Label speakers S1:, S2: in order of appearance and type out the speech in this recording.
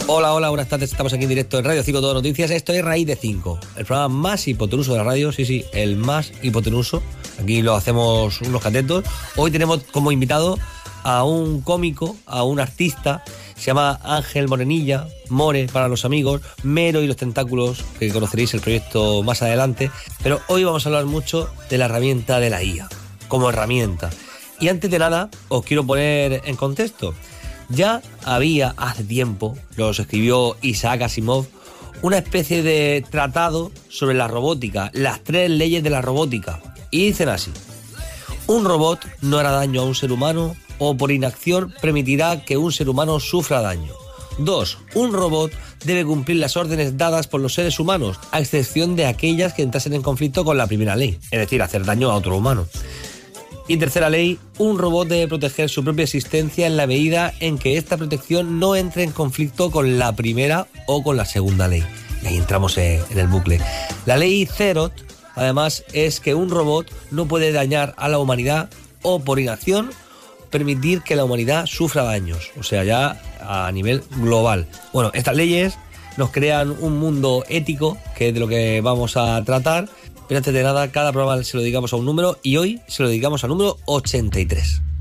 S1: Hola, buenas tardes. Estamos aquí en directo en Radio 5 Todo Noticias. Esto es Raíz de 5, el programa más hipotenuso de la radio. Sí, el más hipotenuso. Aquí lo hacemos unos catetos. Hoy tenemos como invitado a un cómico, a un artista. Se llama Ángel Morenilla, More para los amigos, Mero y los tentáculos, que conoceréis el proyecto más adelante. Pero hoy vamos a hablar mucho de la herramienta de la IA, como herramienta. Y antes de nada, os quiero poner en contexto. Ya había hace tiempo, los escribió Isaac Asimov, una especie de tratado sobre la robótica, las 3 leyes de la robótica. Y dicen así: un robot no hará daño a un ser humano o por inacción permitirá que un ser humano sufra daño. 2. Un robot debe cumplir las órdenes dadas por los seres humanos, a excepción de aquellas que entrasen en conflicto con la primera ley, es decir, hacer daño a otro humano. Y tercera ley, un robot debe proteger su propia existencia en la medida en que esta protección no entre en conflicto con la primera o con la segunda ley. Y ahí entramos en el bucle. La ley Zerot, además, es que un robot no puede dañar a la humanidad o por inacción permitir que la humanidad sufra daños, o sea, ya a nivel global. Bueno, estas leyes nos crean un mundo ético, que es de lo que vamos a tratar. Pero antes de nada, cada programa se lo dedicamos a un número y hoy se lo dedicamos al número 83.